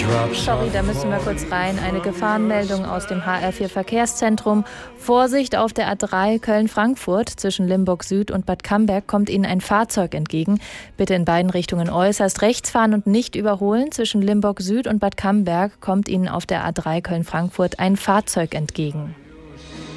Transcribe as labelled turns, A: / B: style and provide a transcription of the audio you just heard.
A: Sorry, da müssen wir kurz rein. Eine Gefahrenmeldung aus dem HR4 Verkehrszentrum. Vorsicht auf der A3 Köln-Frankfurt. Zwischen Limburg Süd und Bad Camberg kommt Ihnen ein Fahrzeug entgegen. Bitte in beiden Richtungen äußerst rechts fahren und nicht überholen. Zwischen Limburg Süd und Bad Camberg kommt Ihnen auf der A3 Köln-Frankfurt ein Fahrzeug entgegen.